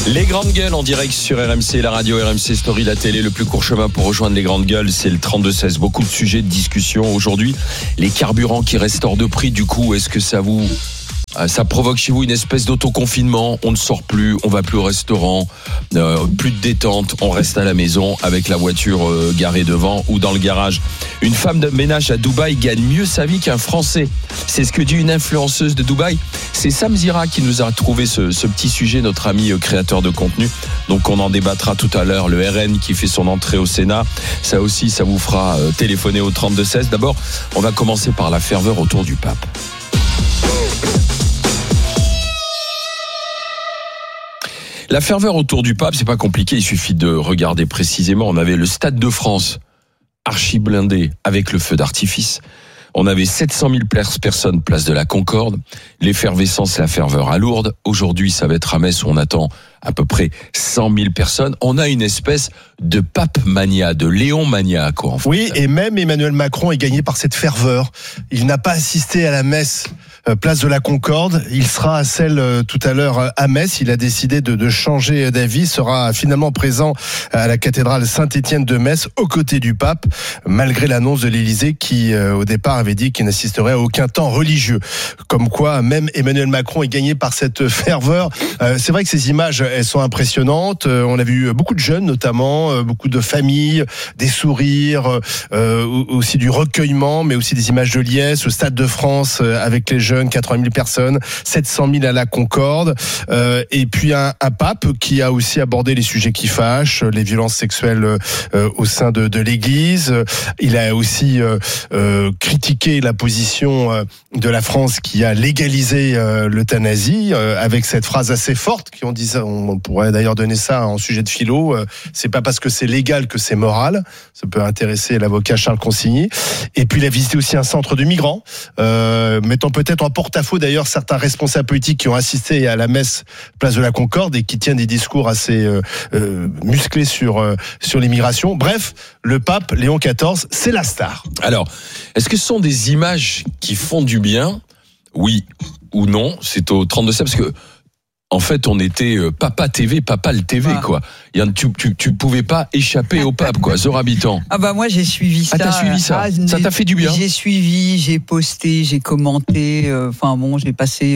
Les grandes gueules en direct sur RMC, la radio, RMC Story, la télé. Le plus court chemin pour rejoindre les grandes gueules, c'est le 32-16. Beaucoup de sujets de discussion aujourd'hui. Les carburants qui restent hors de prix, du coup, est-ce que ça provoque chez vous une espèce d'autoconfinement? On ne sort plus, on va plus au restaurant, plus de détente, on reste à la maison avec la voiture garée devant ou dans le garage. Une femme de ménage à Dubaï gagne mieux sa vie qu'un Français. C'est ce que dit une influenceuse de Dubaï. C'est Sam Zira qui nous a trouvé ce petit sujet, notre ami créateur de contenu. Donc on en débattra tout à l'heure. Le RN qui fait son entrée au Sénat, ça aussi, ça vous fera téléphoner au 32-16. D'abord, on va commencer par la ferveur autour du pape. La ferveur autour du pape, c'est pas compliqué, il suffit de regarder précisément. On avait le Stade de France, archi blindé, avec le feu d'artifice. On avait 700 000 personnes place de la Concorde. L'effervescence, la ferveur à Lourdes. Aujourd'hui, ça va être à Metz où on attend à peu près 100 000 personnes. On a une espèce de pape mania, de Léon mania, quoi. En fait. Oui, et même Emmanuel Macron est gagné par cette ferveur. Il n'a pas assisté à la messe place de la Concorde. Il sera à celle tout à l'heure à Metz. Il a décidé de changer d'avis. Sera finalement présent à la cathédrale Saint-Étienne de Metz aux côtés du pape, malgré l'annonce de l'Élysée qui, au départ, avait dit qu'il n'assisterait à aucun temps religieux. Comme quoi, même Emmanuel Macron est gagné par cette ferveur. C'est vrai que ces images, elles sont impressionnantes. On a vu beaucoup de jeunes, notamment, beaucoup de familles, des sourires, aussi du recueillement, mais aussi des images de liesse, au Stade de France avec les jeunes, 80 000 personnes, 700 000 à la Concorde, et puis un pape qui a aussi abordé les sujets qui fâchent, les violences sexuelles au sein de l'Église. Il a aussi critiqué la position de la France qui a légalisé l'euthanasie, avec cette phrase assez forte qui on pourrait d'ailleurs donner ça en sujet de philo, c'est pas parce que c'est légal que c'est moral. Ça peut intéresser l'avocat Charles Consigny. Et puis il a visité aussi un centre de migrants, mettant peut-être en porte-à-faux d'ailleurs certains responsables politiques qui ont assisté à la messe place de la Concorde et qui tiennent des discours assez musclés sur l'immigration. Bref, le pape Léon XIV, c'est la star. Alors, est-ce que ce sont des images qui font du bien? Oui ou non? C'est au 32-16 parce que en fait, on était Papa TV, Papa le TV, quoi. Tu pouvais pas échapper au pape, quoi. Zora Habitant. Ah bah moi j'ai suivi ça. Ah, t'as suivi ça. Ça t'a fait du bien. J'ai suivi, j'ai posté, j'ai commenté. Enfin bon, j'ai passé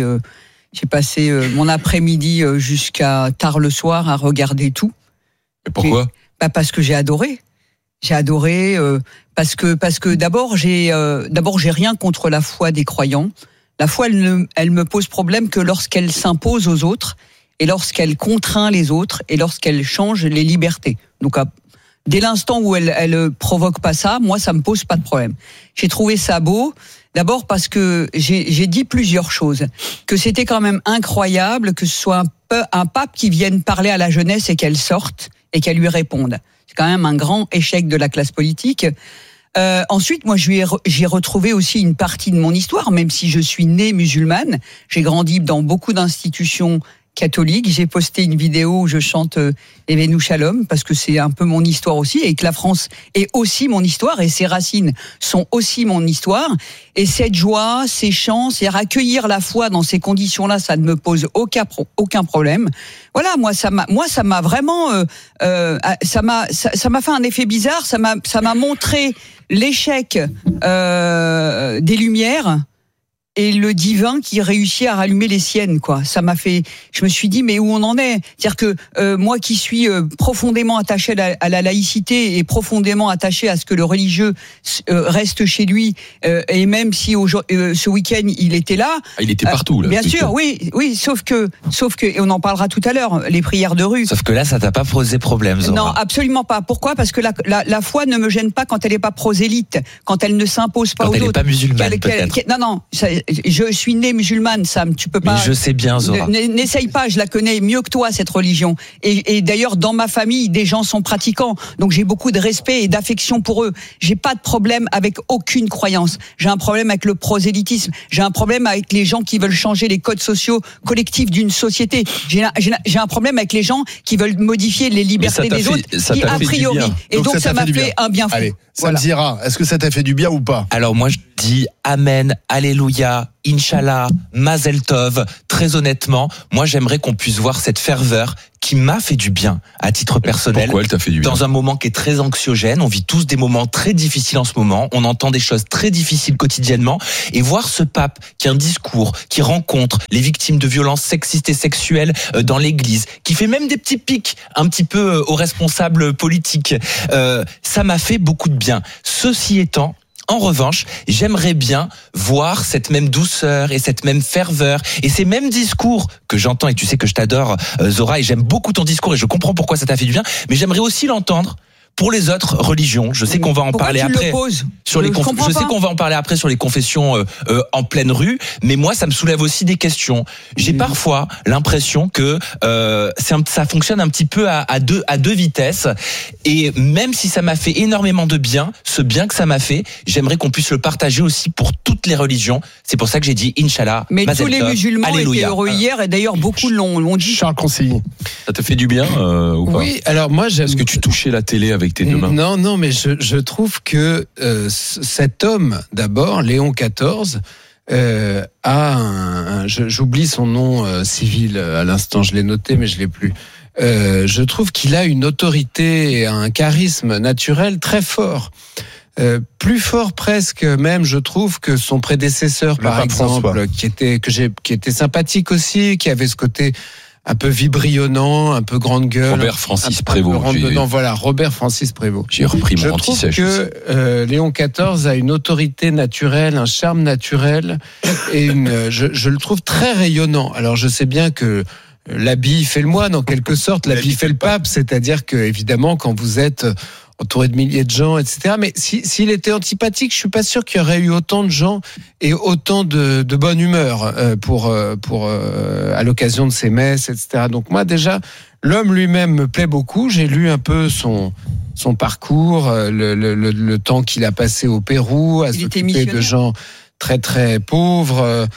mon après-midi jusqu'à tard le soir à regarder tout. Et pourquoi? Parce que j'ai adoré. J'ai adoré parce que d'abord j'ai rien contre la foi des croyants. La foi, elle me pose problème que lorsqu'elle s'impose aux autres et lorsqu'elle contraint les autres et lorsqu'elle change les libertés. Donc, dès l'instant où elle provoque pas ça, moi, ça me pose pas de problème. J'ai trouvé ça beau. D'abord parce que j'ai dit plusieurs choses. Que c'était quand même incroyable que ce soit un pape qui vienne parler à la jeunesse et qu'elle sorte et qu'elle lui réponde. C'est quand même un grand échec de la classe politique. Ensuite, moi, j'ai retrouvé aussi une partie de mon histoire, même si je suis née musulmane. J'ai grandi dans beaucoup d'institutions catholiques. J'ai posté une vidéo où je chante Evenu Shalom, parce que c'est un peu mon histoire aussi, et que la France est aussi mon histoire, et ses racines sont aussi mon histoire. Et cette joie, ces chants, c'est accueillir la foi dans ces conditions-là, ça ne me pose aucun problème. Voilà, moi, ça m'a vraiment, ça m'a fait un effet bizarre. Ça m'a montré l'échec des Lumières et le divin qui réussit à rallumer les siennes, quoi. Ça m'a fait, je me suis dit, mais où on en est? C'est-à-dire que moi qui suis profondément attaché à la laïcité et profondément attaché à ce que le religieux reste chez lui, et même si ce week-end il était là. Il était partout, là. Bien sûr, oui, sauf que, et on en parlera tout à l'heure, les prières de rue. Sauf que là, ça t'a pas posé problème, Zora. Non, absolument pas. Pourquoi? Parce que la foi ne me gêne pas quand elle est pas prosélyte, quand elle ne s'impose pas aux autres. Quand elle est pas musulmane, peut-être. Non, je suis née musulmane, Sam, tu peux pas. Mais je sais bien, Zora. N'essaye pas, je la connais mieux que toi, cette religion. Et d'ailleurs, dans ma famille, des gens sont pratiquants. Donc j'ai beaucoup de respect et d'affection pour eux. J'ai pas de problème avec aucune croyance. J'ai un problème avec le prosélytisme. J'ai un problème avec les gens qui veulent changer les codes sociaux collectifs d'une société. J'ai un problème avec les gens qui veulent modifier les libertés des autres, qui a priori. Et donc ça m'a fait un bien fou. Allez, Sam Zira, est-ce que ça t'a fait du bien ou pas? Alors moi je dis Amen, Alléluia, Inch'Allah, Mazel Tov. Très honnêtement, moi j'aimerais qu'on puisse voir cette ferveur qui m'a fait du bien à titre personnel. Pourquoi elle t'a fait du bien? Dans un moment qui est très anxiogène, on vit tous des moments très difficiles en ce moment, on entend des choses très difficiles quotidiennement, et voir ce pape qui a un discours, qui rencontre les victimes de violences sexistes et sexuelles dans l'église, qui fait même des petits pics un petit peu aux responsables politiques, ça m'a fait beaucoup de bien. Ceci étant, en revanche, j'aimerais bien voir cette même douceur et cette même ferveur et ces mêmes discours que j'entends, et tu sais que je t'adore, Zora, et j'aime beaucoup ton discours et je comprends pourquoi ça t'a fait du bien, mais j'aimerais aussi l'entendre pour les autres religions. Je sais qu'on va en parler après sur les je sais qu'on va en parler après sur les confessions en pleine rue, mais moi ça me soulève aussi des questions. J'ai parfois l'impression que ça fonctionne un petit peu à deux vitesses, et même si ça m'a fait énormément de bien, ce bien que ça m'a fait, j'aimerais qu'on puisse le partager aussi pour toutes les religions. C'est pour ça que j'ai dit Inch'Allah. Mais tous les musulmans Alléluia. étaient heureux hier, et d'ailleurs beaucoup l'ont dit. Charles Consigny. Ça te fait du bien ou pas? Oui, alors moi j'aime. Est-ce que tu touchais la télé avec tes deux mains? Non, mais je trouve que cet homme, d'abord, Léon XIV, j'oublie son nom civil à l'instant, je l'ai noté, mais je l'ai plus. Je trouve qu'il a une autorité et un charisme naturel très fort. Plus fort presque même, je trouve, que son prédécesseur, par exemple, qui était sympathique aussi, qui avait ce côté un peu vibrionnant, un peu grande gueule. Robert Francis Prévost. Voilà, Robert Francis Prévost. J'ai repris mon anti-sèche. Je trouve que Léon XIV a une autorité naturelle, un charme naturel, et je le trouve très rayonnant. Alors je sais bien que l'habit fait le moine, en quelque sorte, l'habit fait le pape, c'est-à-dire que évidemment quand vous êtes entouré de milliers de gens, etc. Mais s'il était antipathique, je suis pas sûr qu'il y aurait eu autant de gens et autant de bonne humeur pour à l'occasion de ses messes, etc. Donc moi déjà, l'homme lui-même me plaît beaucoup. J'ai lu un peu son parcours, le temps qu'il a passé au Pérou, à s'occuper de gens très très pauvres.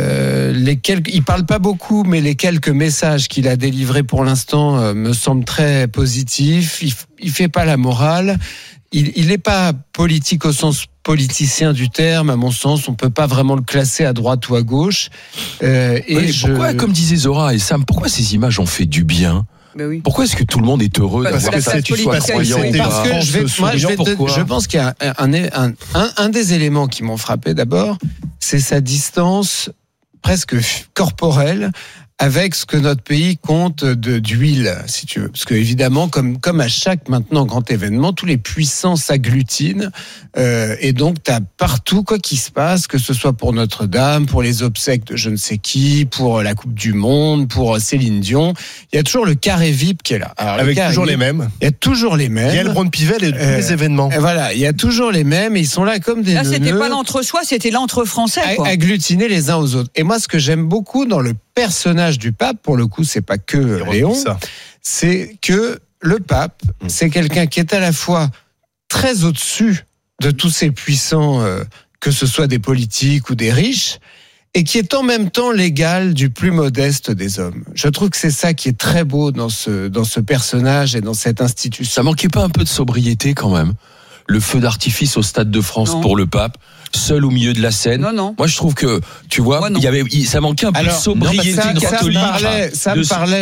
Il parle pas beaucoup, mais les quelques messages qu'il a délivrés pour l'instant me semblent très positifs. Il fait pas la morale. Il n'est pas politique au sens politicien du terme, à mon sens. On peut pas vraiment le classer à droite ou à gauche. Pourquoi, comme disait Zora et Sam, pourquoi ces images ont fait du bien? Oui. Pourquoi est-ce que tout le monde est heureux d'avoir ça? Tu sois croyant ou parce que je pense qu'il y a un des éléments qui m'ont frappé d'abord, c'est sa distance presque corporelle avec ce que notre pays compte d'huile, si tu veux. Parce que évidemment, comme à chaque maintenant grand événement, tous les puissants s'agglutinent, et donc t'as partout quoi qui se passe, que ce soit pour Notre-Dame, pour les obsèques de je ne sais qui, pour la Coupe du Monde, pour Céline Dion. Il y a toujours le carré VIP qui est là. Alors, avec toujours les mêmes. Il y a toujours les mêmes. Il y a le Braun-Pivel et tous les événements. Voilà, il y a toujours les mêmes. Et ils sont là comme des Là, c'était pas l'entre-soi, c'était l'entre-français. Agglutinés les uns aux autres. Et moi, ce que j'aime beaucoup dans le personnage du pape, pour le coup, c'est pas que Léon, c'est que le pape, c'est quelqu'un qui est à la fois très au-dessus de tous ces puissants, que ce soit des politiques ou des riches, et qui est en même temps l'égal du plus modeste des hommes. Je trouve que c'est ça qui est très beau dans ce personnage et dans cette institution. Ça manquait pas un peu de sobriété quand même? Le feu d'artifice au Stade de France pour le pape, seul au milieu de la scène. Non. Moi, je trouve que, tu vois, ça manquait un peu de sobriété catholique. Ça me parlait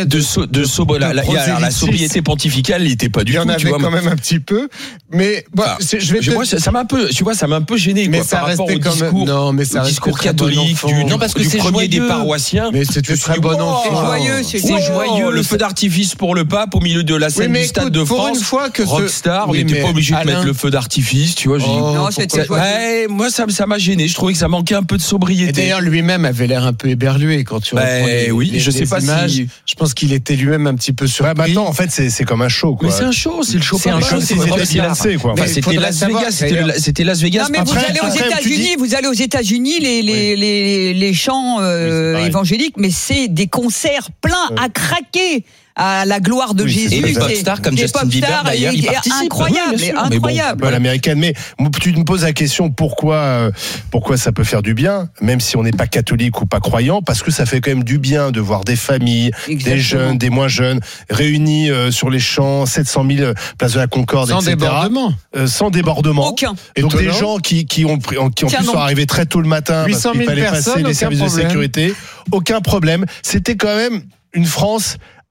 la sobriété pontificale, il n'était pas du tout. Il y en avait quand même un petit peu, mais ça m'a un peu gêné. Mais quoi, ça par rapport restait au discours catholique parce que du premier des paroissiens. Mais c'était très bon enfant. C'est joyeux. Le feu d'artifice pour le pape au milieu de la scène du Stade de France. Pour une fois que Rockstar, on n'était pas obligé de mettre le feu d'artifice, tu vois. Non, c'était joyeux. Moi, ça m'a gêné. Je trouvais que ça manquait un peu de sobriété. Et d'ailleurs, lui-même avait l'air un peu éberlué quand tu reprends je sais pas images. Si... Je pense qu'il était lui-même un petit peu surpris. Maintenant, en fait, c'est comme un show, quoi. Mais c'est un show, c'est le show. C'est un show, c'était Las Vegas. Non, mais vous allez aux États-Unis, les chants évangéliques, mais c'est des concerts pleins à craquer. À la gloire de Jésus. Et les pop stars comme Justin Bieber d'ailleurs, il participe. Incroyable. Bon, l'américaine. Mais tu me poses la question pourquoi ça peut faire du bien, même si on n'est pas catholique ou pas croyant, parce que ça fait quand même du bien de voir des familles, des jeunes, des moins jeunes, réunis sur les champs, 700 000 place de la Concorde, etc. Sans débordement. Aucun. Et donc des gens qui ont pu arriver très tôt le matin parce qu'il fallait passer les services de sécurité. Aucun problème. C'était quand même une France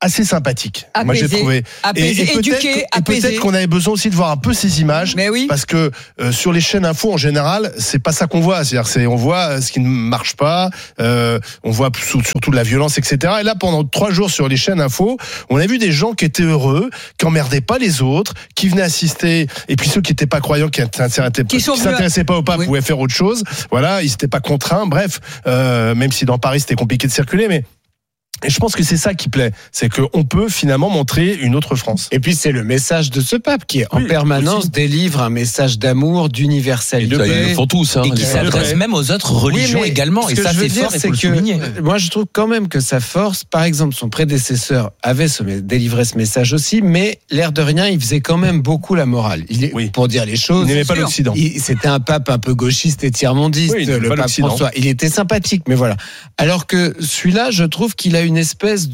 assez sympathique. Apaisé, moi, j'ai trouvé. apaisé, éduqué, apaisé. Peut-être qu'on avait besoin aussi de voir un peu ces images. Mais oui. Parce que sur les chaînes info, en général, c'est pas ça qu'on voit. C'est-à-dire, on voit ce qui ne marche pas, on voit surtout de la violence, etc. Et là, pendant 3 jours sur les chaînes info, on a vu des gens qui étaient heureux, qui emmerdaient pas les autres, qui venaient assister, et puis ceux qui n'étaient pas croyants, qui s'intéressaient pas au pape, pouvaient faire autre chose. Voilà, ils n'étaient pas contraints. Bref, même si dans Paris c'était compliqué de circuler, mais et je pense que c'est ça qui plaît, c'est qu'on peut finalement montrer une autre France. Et puis c'est le message de ce pape qui en permanence délivre un message d'amour, d'universalité. Ils le font tous, et qui s'adresse même aux autres religions également. Et ça, c'est fort, il faut le souligner. Moi, je trouve quand même que sa force, par exemple, son prédécesseur avait délivré ce message aussi, mais l'air de rien, il faisait quand même beaucoup la morale. Pour dire les choses. Il n'aimait pas l'Occident. C'était un pape un peu gauchiste et tiers-mondiste, le pape François. Il était sympathique, mais voilà. Alors que celui-là, je trouve qu'il a une espèce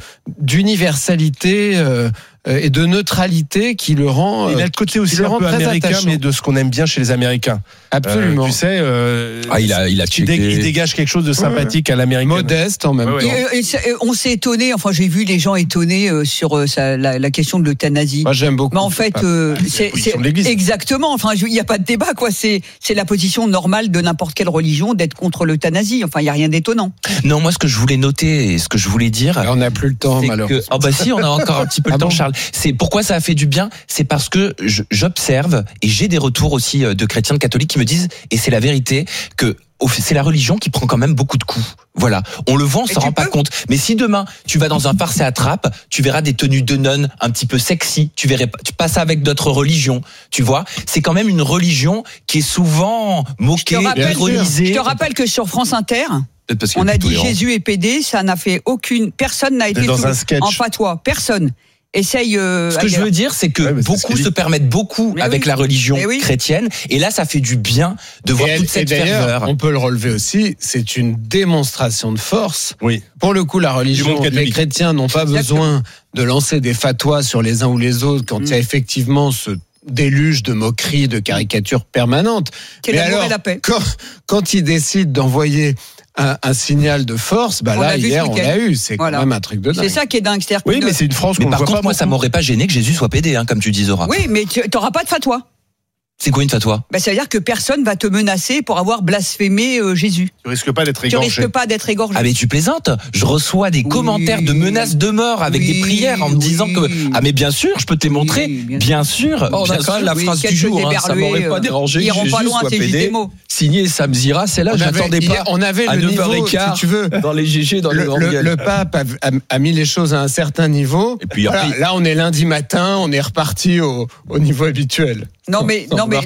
d'universalité et de neutralité qui le rend. Il a le côté aussi un peu américain, mais de ce qu'on aime bien chez les Américains. Absolument. Tu sais, il dégage quelque chose de sympathique à l'américaine. Modeste en même temps. Et on s'est étonné, enfin j'ai vu les gens étonnés sur la question de l'euthanasie. Moi j'aime beaucoup. Mais en fait, c'est exactement. Enfin, il n'y a pas de débat, quoi. C'est la position normale de n'importe quelle religion d'être contre l'euthanasie. Enfin, il n'y a rien d'étonnant. Non, moi ce que je voulais noter et ce que je voulais dire. Alors, on n'a plus le temps, malheureusement. Si, on a encore un petit peu le temps, Charles. C'est pourquoi ça a fait du bien. C'est parce que j'observe et j'ai des retours aussi de chrétiens, de catholiques qui me disent, et c'est la vérité, que c'est la religion qui prend quand même beaucoup de coups. Voilà. On le voit, on s'en rend pas compte. Mais si demain, tu vas dans un farce et attrape, tu verras des tenues de nonnes un petit peu sexy. Tu passes avec d'autres religions. Tu vois? C'est quand même une religion qui est souvent moquée, ironisée. Je te rappelle que sur France Inter, on a dit Jésus est pédé, ça n'a fait personne n'a été dans un sketch en fatwa. Personne. Essaye. Ce que je veux dire, c'est que beaucoup se permettent beaucoup avec la religion chrétienne, et là, ça fait du bien de voir toute cette ferveur. On peut le relever aussi. C'est une démonstration de force. Oui. Pour le coup, la religion, les chrétiens n'ont pas besoin de lancer des fatwas sur les uns ou les autres quand il y a effectivement ce déluge de moqueries, de caricatures permanentes. Mais alors, la paix. Quand ils décident d'envoyer un signal de force, là hier on l'a eu, c'est quand même un truc de dingue. C'est ça qui est dingue, c'est-à-dire oui, mais c'est une France qu'on ne voit pas. Par contre, moi, ça m'aurait pas gêné que Jésus soit pédé, comme tu dis, Zora. Oui, mais tu n'auras pas de fatwa. C'est quoi une fatwa? Ça veut dire que personne va te menacer pour avoir blasphémé Jésus. Tu risques pas d'être égorgé. Tu risques pas d'être égorgé. Ah mais tu plaisantes. Je reçois des commentaires de menaces de mort avec des prières en me disant que mais bien sûr, je peux te les montrer. Bien sûr. On a quand même la phrase du jour. Ça m'aurait pas dérangé. Ils iront pas loin, c'est juste des mots. Signé Sam Zira, c'est là. J'attendais pas. On avait à le niveau, 9h15, si tu veux, dans les GG, dans le pape a mis les choses à un certain niveau. Et puis là, on est lundi matin, on est reparti au niveau habituel. Non mais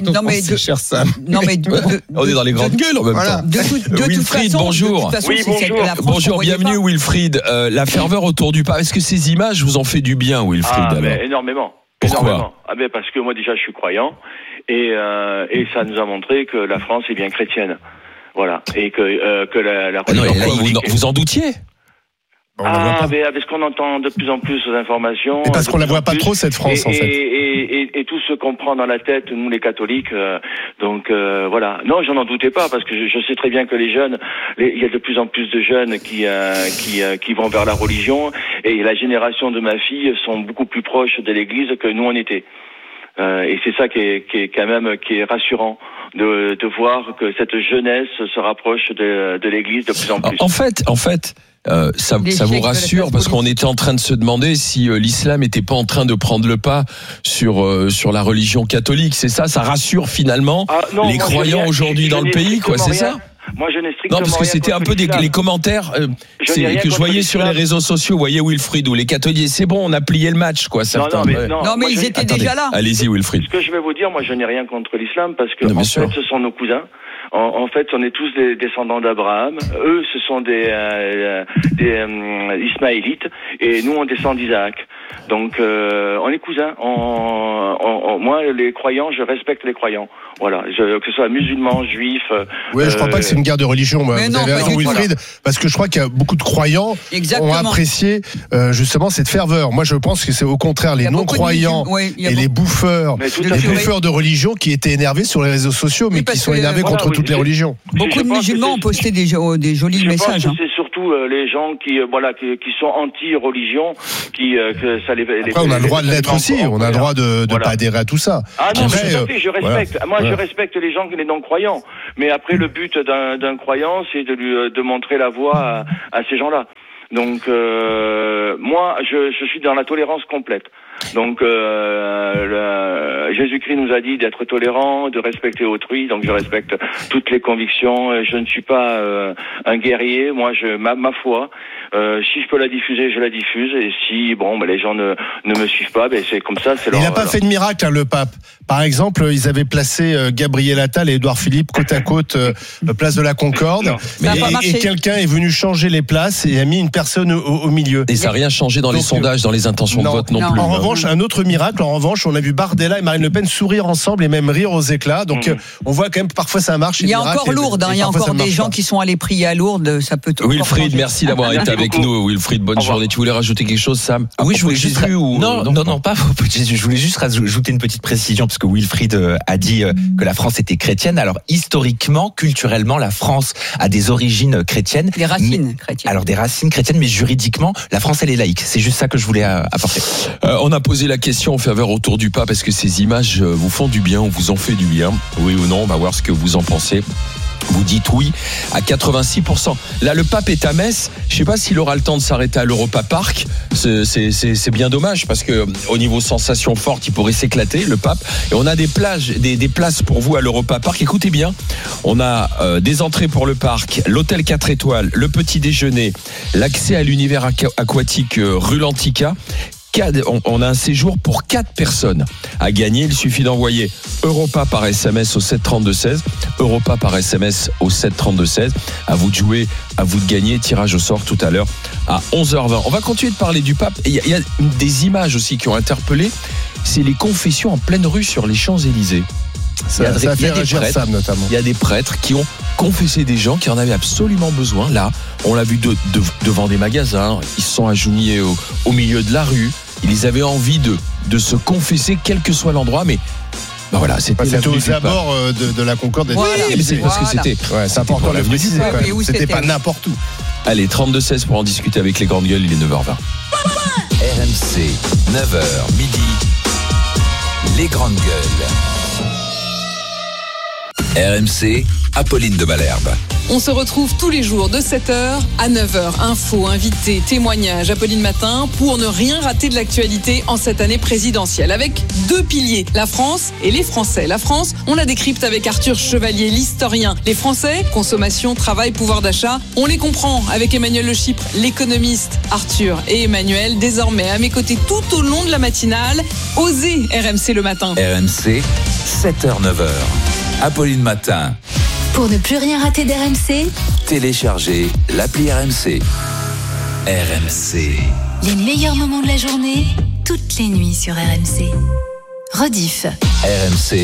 cher Sam. Non mais on est dans les grandes gueules en même temps. Wilfried, bonjour. Oui, bonjour. Bonjour, bienvenue Wilfried. La ferveur autour du pape. Est-ce que ces images vous ont fait du bien, Wilfried? Énormément. Pourquoi? Parce que moi déjà je suis croyant et ça nous a montré que la France est bien chrétienne. Voilà. Et que la religion. Vous en doutiez? Parce qu'on entend de plus en plus aux informations. Et parce qu'on la voit pas trop, cette France, en fait. Et tout ce qu'on prend dans la tête, nous les catholiques. Donc voilà. Non, j'en doutais pas, parce que je sais très bien que les jeunes, il y a de plus en plus de jeunes qui vont vers la religion, et la génération de ma fille sont beaucoup plus proches de l'Église que nous on était. Et c'est ça qui est quand même qui est rassurant de voir que cette jeunesse se rapproche de l'Église de plus en plus. En fait. Ça vous rassure parce qu'on était en train de se demander si l'islam était pas en train de prendre le pas sur la religion catholique. C'est ça rassure finalement les croyants aujourd'hui dans le pays, quoi. C'est ça. Moi, je n'ai strictement non, parce que c'était un peu les commentaires que je voyais sur les réseaux sociaux. Vous voyez Wilfried, où les catholiques, c'est bon, on a pris le match, quoi. Certains. Non, mais ils étaient déjà là. Allez-y, Wilfried. Ce que je vais vous dire, moi, je n'ai rien contre l'islam parce que en fait, ce sont nos cousins. En fait, on est tous des descendants d'Abraham. Eux, ce sont des Ismaélites, et nous, on descend d'Isaac. Donc, on est cousins. Moi, les croyants, je respecte les croyants. Voilà, que ce soit musulmans, juifs. Oui, je crois pas que c'est une guerre de religion. Vous avez raison, Wilfried, parce que je crois qu'il y a beaucoup de croyants qui ont apprécié justement cette ferveur. Moi, je pense que c'est au contraire les non-croyants et les bouffeurs de religion qui étaient énervés sur les réseaux sociaux, mais qui sont énervés contre toutes les religions. Beaucoup de musulmans ont posté des jolis messages. C'est surtout surtout les gens qui sont anti-religion, que ça les. Après, on a le droit de l'être aussi. On a le droit de pas adhérer à tout ça. Ah non, Après, mais tout à fait, je respecte. voilà. Moi, je respecte les gens, les non-croyants. Mais après, le but d'un croyant, c'est de montrer la voie à ces gens-là. Donc, moi, je suis dans la tolérance complète. Donc, Jésus-Christ nous a dit d'être tolérant, de respecter autrui. Donc, je respecte toutes les convictions. Je ne suis pas un guerrier. Moi, ma foi. Si je peux la diffuser, je la diffuse. Et si les gens ne me suivent pas, c'est comme ça. Il n'a pas fait de miracle, le pape. Par exemple, ils avaient placé Gabriel Attal et Édouard Philippe côte à côte, place de la Concorde. Et quelqu'un est venu changer les places et a mis une personne au milieu. Et ça n'a rien changé dans les sondages, dans les intentions de vote non plus. En revanche, un autre miracle. En revanche, on a vu Bardella et Marine Le Pen sourire ensemble et même rire aux éclats. Donc, on voit quand même parfois ça marche. Il y a encore Lourdes. Il y a encore des gens qui sont allés prier à Lourdes. Ça peut tout. Wilfried, merci d'avoir été avec nous. Wilfried, bonne journée. Tu voulais rajouter quelque chose, Sam? Oui, je voulais juste non, pas. Je voulais juste rajouter une petite précision parce que Wilfried a dit que la France était chrétienne. Alors historiquement, culturellement, la France a des origines chrétiennes. Des racines chrétiennes. Alors des racines chrétiennes, mais juridiquement, la France elle est laïque. C'est juste ça que je voulais apporter. On a posé la question en faveur autour du pape. Est-ce que ces images vous font du bien ou vous en fait du bien? Oui ou non? On va voir ce que vous en pensez. Vous dites oui à 86%. Là, le pape est à Metz. Je sais pas s'il aura le temps de s'arrêter à l'Europa Park. C'est bien dommage parce que au niveau sensation forte, il pourrait s'éclater, le pape. Et on a des places pour vous à l'Europa Park. Écoutez bien, on a des entrées pour le parc, l'hôtel 4 étoiles, le petit déjeuner, l'accès à l'univers aquatique rue Lantica. On a un séjour pour 4 personnes à gagner. Il suffit d'envoyer Europa par SMS au 732-16. Europa par SMS au 732-16. À vous de jouer, à vous de gagner. Tirage au sort tout à l'heure à 11h20. On va continuer de parler du pape. Il y a des images aussi qui ont interpellé. C'est les confessions en pleine rue sur les Champs-Élysées. Ça fait réagir Sam notamment. Il y a des prêtres qui ont confessé des gens qui en avaient absolument besoin. Là, on l'a vu devant des magasins. Ils se sont agenouillés au milieu de la rue. Ils avaient envie de se confesser quel que soit l'endroit, mais voilà, c'était aux abords de la Concorde. Oui, mais c'est parce que c'était. Ouais, c'est important de le préciser. C'était pas n'importe où. Allez, 32-16 pour en discuter avec les grandes gueules. Il est 9h20. RMC, 9h midi. Les grandes gueules. RMC, Apolline de Malherbe. On se retrouve tous les jours de 7h à 9h. Infos, invités, témoignages, Apolline Matin, pour ne rien rater de l'actualité en cette année présidentielle. Avec 2 piliers, la France et les Français. La France, on la décrypte avec Arthur Chevalier, l'historien. Les Français, consommation, travail, pouvoir d'achat, on les comprend avec Emmanuel Le Chypre, l'économiste. Arthur et Emmanuel, désormais à mes côtés tout au long de la matinale. Osez RMC le matin. RMC, 7h-9h. Apolline Matin. Pour ne plus rien rater d'RMC, téléchargez l'appli RMC. RMC. Les meilleurs moments de la journée, toutes les nuits sur RMC. Rediff. RMC.